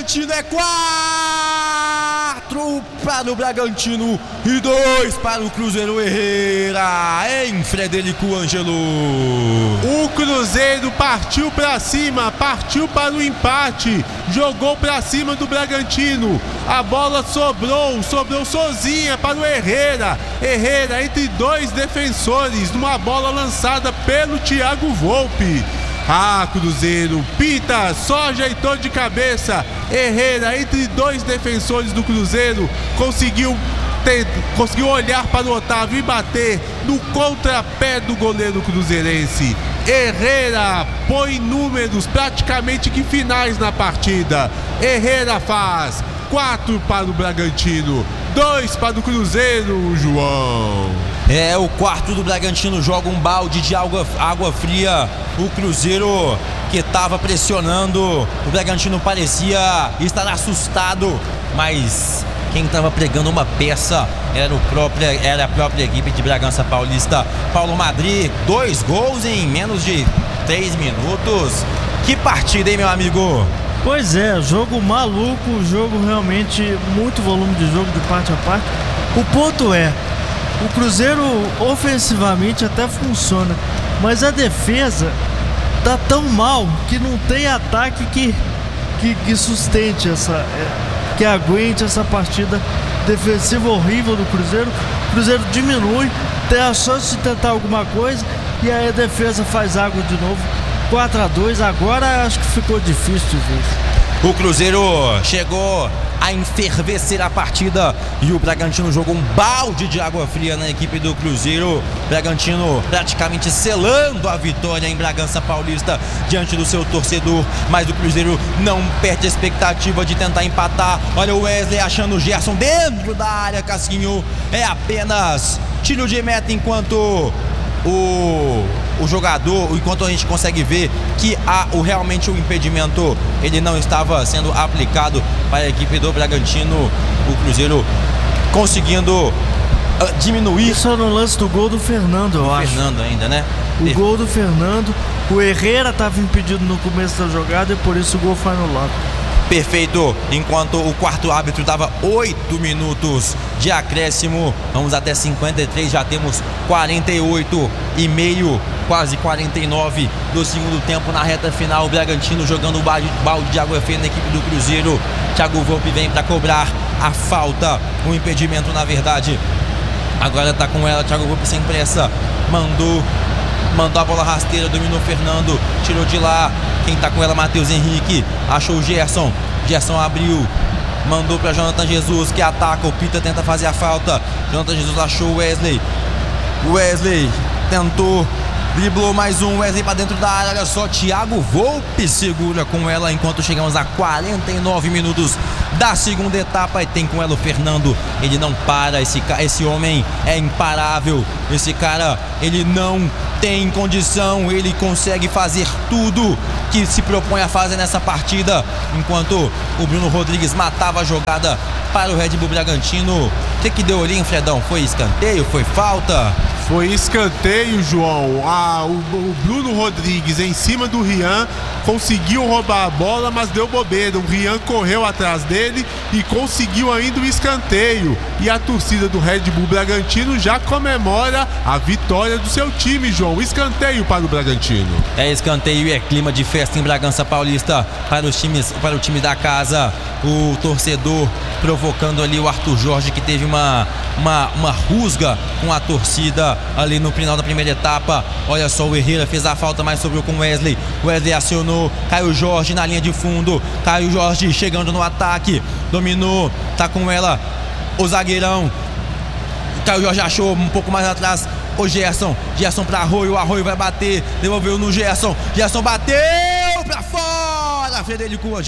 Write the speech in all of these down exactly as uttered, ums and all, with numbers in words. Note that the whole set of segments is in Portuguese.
Bragantino, é quatro para o Bragantino e dois para o Cruzeiro. Herrera em Frederico Ângelo. O Cruzeiro partiu para cima, partiu para o empate, jogou para cima do Bragantino. A bola sobrou, sobrou sozinha para o Herrera. Herrera entre dois defensores, numa bola lançada pelo Thiago Volpi. Ah, Cruzeiro, Pita só ajeitou de cabeça. Herrera entre dois defensores do Cruzeiro conseguiu, ter, conseguiu olhar para o Otávio e bater no contrapé do goleiro cruzeirense. Herrera põe números praticamente que finais na partida. Herrera faz quatro para o Bragantino, dois para o Cruzeiro, João. É, o quarto do Bragantino joga um balde de água, água fria. O Cruzeiro, que estava pressionando, o Bragantino parecia estar assustado, mas quem estava pregando uma peça era, o próprio, era a própria equipe de Bragança Paulista. Paulo Madrid, dois gols em menos de três minutos. Que partida, hein, meu amigo? Pois é, jogo maluco, jogo realmente muito volume de jogo de parte a parte. O ponto é, o Cruzeiro ofensivamente até funciona, mas a defesa tá tão mal que não tem ataque que, que, que sustente essa, que aguente essa partida defensiva horrível do Cruzeiro. O Cruzeiro diminui, tem a chance de tentar alguma coisa e aí a defesa faz água de novo. quatro a dois, agora acho que ficou difícil de ver. O Cruzeiro chegou a enfervecer a partida e o Bragantino jogou um balde de água fria na equipe do Cruzeiro. Bragantino praticamente selando a vitória em Bragança Paulista diante do seu torcedor, mas o Cruzeiro não perde a expectativa de tentar empatar. Olha o Wesley achando o Gerson dentro da área. Casquinho, é apenas tiro de meta enquanto o, o jogador, enquanto a gente consegue ver que há o, realmente o impedimento ele não estava sendo aplicado para a equipe do Bragantino. O Cruzeiro conseguindo uh, diminuir. Isso é no lance do gol do Fernando, eu acho. Fernando ainda, né? O gol do Fernando, o Herrera estava impedido no começo da jogada e por isso o gol foi anulado. Perfeito, enquanto o quarto árbitro dava oito minutos de acréscimo. Vamos até cinquenta e três, já temos quarenta e oito e meio, quase quarenta e nove do segundo tempo na reta final. O Bragantino jogando o balde, balde de água fria na equipe do Cruzeiro. Thiago Volpi vem para cobrar a falta, o impedimento na verdade. Agora tá com ela, Thiago Volpi sem pressa, mandou Mandou a bola rasteira, dominou Fernando, tirou de lá. Quem tá com ela, Matheus Henrique. Achou o Gerson. Gerson abriu. Mandou para Jonathan Jesus, que ataca. O Pita tenta fazer a falta. Jonathan Jesus achou o Wesley. Wesley tentou. Driblou mais um, Wesley para dentro da área. Olha só, Thiago Volpi segura com ela enquanto chegamos a quarenta e nove minutos da segunda etapa. E tem com ela o Fernando. Ele não para, esse, esse homem é imparável. Esse cara, ele não tem condição. Ele consegue fazer tudo que se propõe a fazer nessa partida. Enquanto o Bruno Rodrigues matava a jogada para o Red Bull Bragantino. O que que deu ali, hein, Fredão? Foi escanteio? Foi falta? Foi escanteio, João. Ah, o, o Bruno Rodrigues em cima do Rian conseguiu roubar a bola, mas deu bobeira. O Rian correu atrás dele e conseguiu ainda o escanteio. E a torcida do Red Bull Bragantino já comemora a vitória do seu time, João. Escanteio para o Bragantino. É escanteio e é clima de festa em Bragança Paulista para os times, para o time da casa. O torcedor provocando ali o Arthur Jorge, que teve uma, uma, uma rusga com a torcida ali no final da primeira etapa. Olha só, o Herrera fez a falta, mas sobrou com o Wesley. Wesley acionou, Caio Jorge na linha de fundo. Caio Jorge chegando no ataque, dominou, tá com ela o zagueirão. Caio Jorge achou um pouco mais atrás o Gerson. Gerson para Arroio, o Arroio vai bater, devolveu no Gerson. Gerson bateu pra fora, Frederico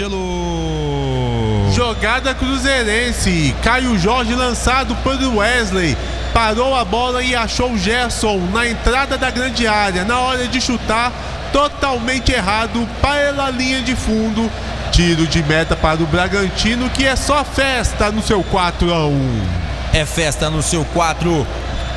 Ângelo. Jogada cruzeirense. Caio Jorge lançado pelo Wesley. Parou a bola e achou o Gerson na entrada da grande área. Na hora de chutar, totalmente errado pela linha de fundo. Tiro de meta para o Bragantino, que é só festa no seu quatro a um. É festa no seu quatro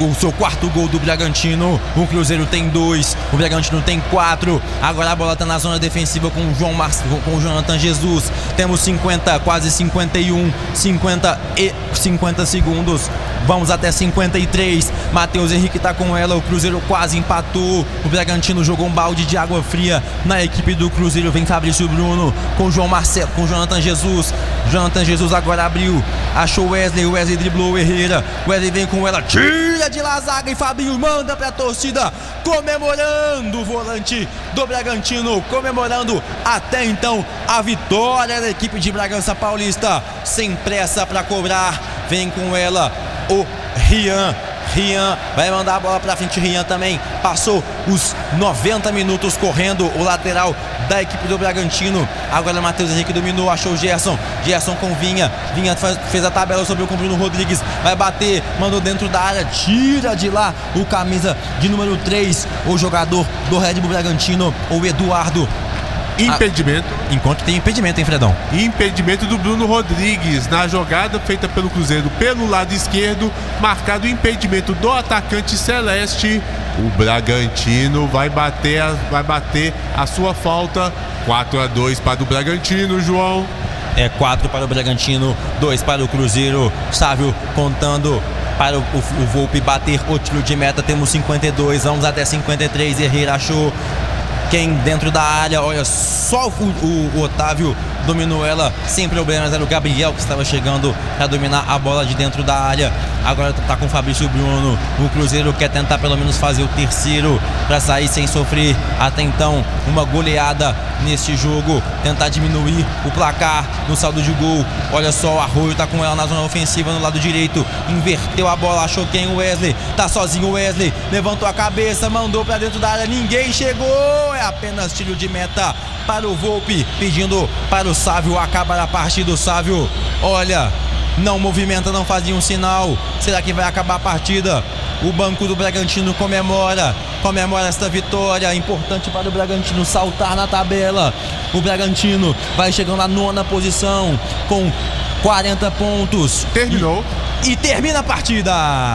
o seu quarto gol do Bragantino. O Cruzeiro tem dois, o Bragantino tem quatro. Agora a bola está na zona defensiva com o João Mar... com o Jonathan Jesus. Temos cinquenta, quase cinquenta e um, cinquenta e cinquenta segundos. Vamos até cinquenta e três. Matheus Henrique está com ela. O Cruzeiro quase empatou. O Bragantino jogou um balde de água fria na equipe do Cruzeiro. Vem Fabrício Bruno com o João Marcelo, com o Jonathan Jesus. Jonathan Jesus agora abriu, achou o Wesley. O Wesley driblou o Herrera. O Wesley vem com ela, tira de lá a zaga e Fabinho manda pra torcida, comemorando o volante do Bragantino, comemorando até então a vitória da equipe de Bragança Paulista. Sem pressa pra cobrar, vem com ela o Rian. Rian vai mandar a bola pra frente. Rian também passou os noventa minutos correndo, o lateral da equipe do Bragantino. Agora Matheus Henrique dominou, achou o Gerson. Gerson com Vinha. Vinha faz, fez a tabela sobre o Bruno Rodrigues. Vai bater, mandou dentro da área, tira de lá o camisa de número três, o jogador do Red Bull Bragantino, o Eduardo. Impedimento. Ah, enquanto tem impedimento, hein, Fredão? Impedimento do Bruno Rodrigues na jogada feita pelo Cruzeiro pelo lado esquerdo, marcado impedimento do atacante Celeste. O Bragantino vai bater a, vai bater a sua falta. quatro a dois para o Bragantino, João. É quatro para o Bragantino, dois para o Cruzeiro. Sávio contando para o, o, o Volpe bater o tiro de meta. Temos cinquenta e dois, vamos até cinquenta e três. Herrera achou quem dentro da área, olha só, o, o, o Otávio dominou ela sem problemas. Era o Gabriel que estava chegando para dominar a bola de dentro da área. Agora tá com o Fabrício Bruno. O Cruzeiro quer tentar pelo menos fazer o terceiro para sair sem sofrer até então uma goleada neste jogo, tentar diminuir o placar no saldo de gol. Olha só, o Arroio tá com ela na zona ofensiva no lado direito, inverteu a bola, achou quem? O Wesley, tá sozinho o Wesley, levantou a cabeça, mandou para dentro da área, ninguém chegou, é apenas tiro de meta para o Volpe, pedindo para o Sávio acabar a partida. O Sávio, olha, não movimenta, não fazia um sinal. Será que vai acabar a partida? O banco do Bragantino comemora, comemora esta vitória, importante para o Bragantino saltar na tabela. O Bragantino vai chegando na nona posição com quarenta pontos. Terminou. E, e termina a partida.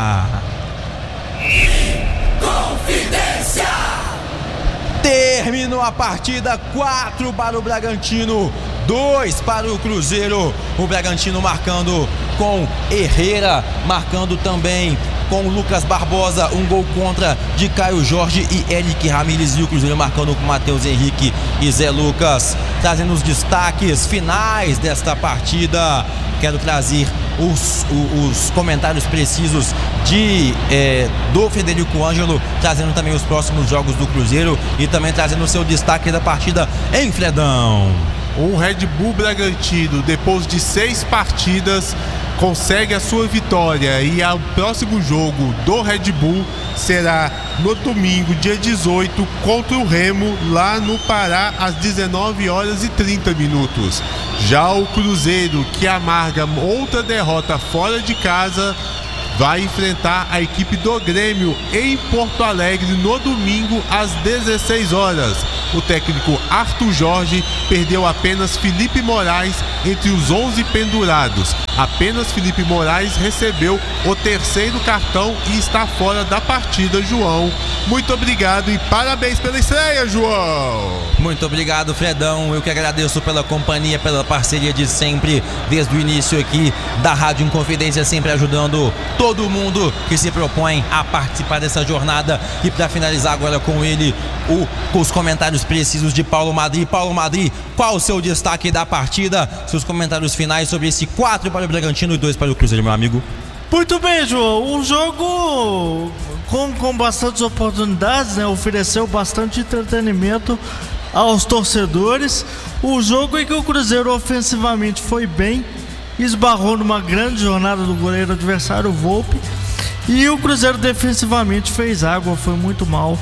Confidência. Terminou a partida, quatro para o Bragantino, dois para o Cruzeiro. O Bragantino marcando com Herrera, marcando também com Lucas Barbosa, um gol contra de Caio Jorge e Eric Ramírez, e o Cruzeiro marcando com Matheus Henrique e Zé Lucas. Trazendo os destaques finais desta partida, quero trazer os, os, os comentários precisos de é, do Federico Ângelo, trazendo também os próximos jogos do Cruzeiro e também trazendo o seu destaque da partida em Fredão. O Red Bull Bragantino, depois de seis partidas, consegue a sua vitória, e o próximo jogo do Red Bull será no domingo, dia dezoito, contra o Remo, lá no Pará, às dezenove horas e trinta minutos. Já o Cruzeiro, que amarga outra derrota fora de casa, vai enfrentar a equipe do Grêmio em Porto Alegre no domingo às dezesseis horas. O técnico Arthur Jorge perdeu apenas Felipe Moraes entre os onze pendurados. Apenas Felipe Moraes recebeu o terceiro cartão e está fora da partida, João. Muito obrigado e parabéns pela estreia, João. Muito obrigado, Fredão. Eu que agradeço pela companhia, pela parceria de sempre, desde o início aqui da Rádio Inconfidência, sempre ajudando todo mundo que se propõe a participar dessa jornada. E para finalizar agora com ele, o, com os comentários precisos de Paulo Madri. Paulo Madri, qual o seu destaque da partida? Seus comentários finais sobre esse quatro para o Bragantino e dois para o Cruzeiro, meu amigo. Muito bem, João. Um jogo com, com bastantes oportunidades, né? Ofereceu bastante entretenimento aos torcedores. O jogo em que o Cruzeiro ofensivamente foi bem, esbarrou numa grande jornada do goleiro adversário, o Volpe, e o Cruzeiro defensivamente fez água, foi muito mal.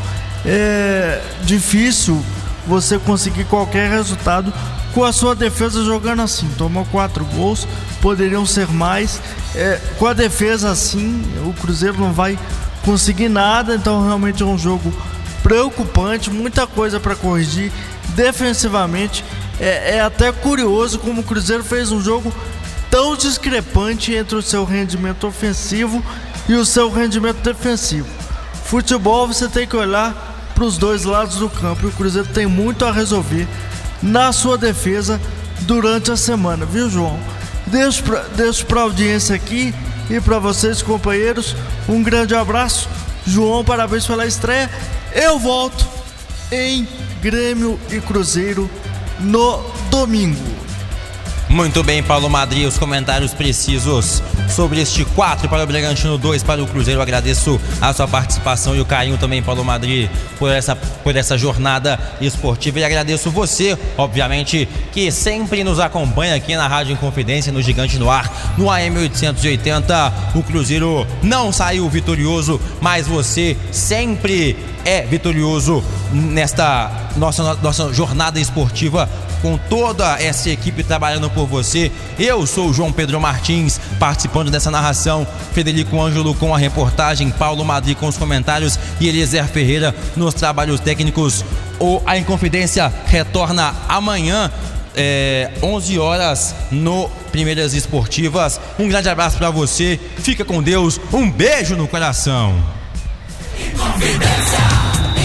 É difícil você conseguir qualquer resultado com a sua defesa jogando assim. Tomou quatro gols, poderiam ser mais. É, com a defesa assim, o Cruzeiro não vai conseguir nada. Então realmente é um jogo preocupante, muita coisa para corrigir defensivamente. É, é até curioso como o Cruzeiro fez um jogo tão discrepante entre o seu rendimento ofensivo e o seu rendimento defensivo. Futebol você tem que olhar para os dois lados do campo e o Cruzeiro tem muito a resolver na sua defesa durante a semana, viu, João? Deixo pra, deixo pra audiência aqui e para vocês, companheiros, um grande abraço. João, parabéns pela estreia. Eu volto em Grêmio e Cruzeiro no domingo. Muito bem, Paulo Madri, os comentários precisos sobre este quatro para o Bragantino, dois para o Cruzeiro. Eu agradeço a sua participação e o carinho também, Paulo Madri, por essa, por essa jornada esportiva. E agradeço você, obviamente, que sempre nos acompanha aqui na Rádio Inconfidência, no Gigante no Ar, no A M oitocentos e oitenta. O Cruzeiro não saiu vitorioso, mas você sempre é vitorioso nesta nossa, nossa jornada esportiva, com toda essa equipe trabalhando por você. Eu sou o João Pedro Martins, participando dessa narração, Federico Ângelo com a reportagem, Paulo Madri com os comentários e Eliezer Ferreira nos trabalhos técnicos. O A Inconfidência retorna amanhã, é, onze horas, no Primeiras Esportivas. Um grande abraço para você, fica com Deus, um beijo no coração. Inconfidência.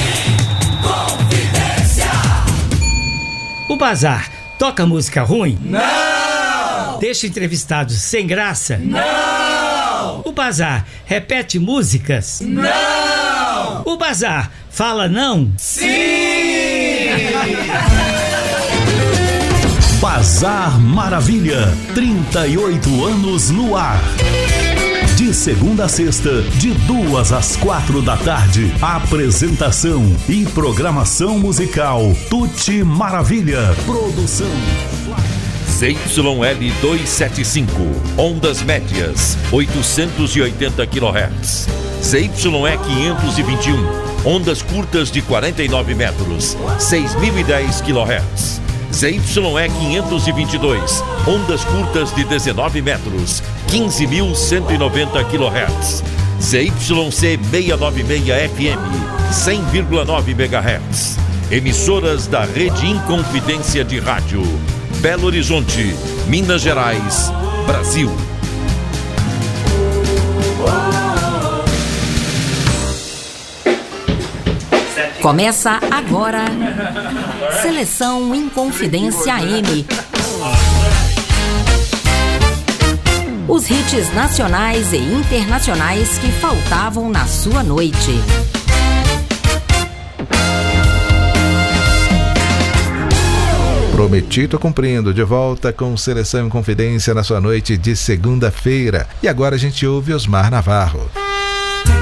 O Bazar toca música ruim? Não! Deixa entrevistados sem graça? Não! O Bazar repete músicas? Não! O Bazar fala não? Sim! Bazar Maravilha, trinta e oito anos no ar. De segunda a sexta, de duas às quatro da tarde. Apresentação e programação musical Tuti Maravilha. Produção Z Y L duzentos e setenta e cinco, ondas médias, oitocentos e oitenta quilohertz. Z Y E quinhentos e vinte e um, ondas curtas de quarenta e nove metros, seis mil e dez quilohertz. Z Y E quinhentos e vinte e dois, ondas curtas de dezenove metros, quinze mil cento e noventa quilohertz. Z Y C seiscentos e noventa e seis F M, cem vírgula nove megahertz. Emissoras da Rede Inconfidência de Rádio. Belo Horizonte, Minas Gerais, Brasil. Começa agora Seleção Inconfidência A M. Os hits nacionais e internacionais que faltavam na sua noite. Prometido cumprindo, de volta com Seleção Inconfidência na sua noite de segunda-feira. E agora a gente ouve Osmar Navarro.